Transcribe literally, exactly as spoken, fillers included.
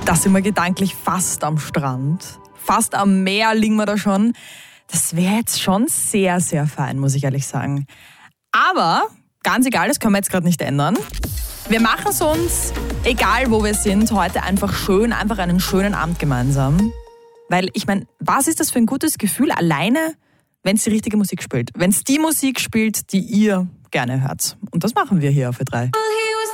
Da sind wir gedanklich fast am Strand. Fast am Meer liegen wir da schon. Das wäre jetzt schon sehr, sehr fein, muss ich ehrlich sagen. Aber ganz egal, das können wir jetzt gerade nicht ändern. Wir machen es uns, egal wo wir sind, heute einfach schön, einfach einen schönen Abend gemeinsam. Weil ich meine, was ist das für ein gutes Gefühl alleine, wenn es die richtige Musik spielt? Wenn es die Musik spielt, die ihr gerne hört. Und das machen wir hier auf Ö drei.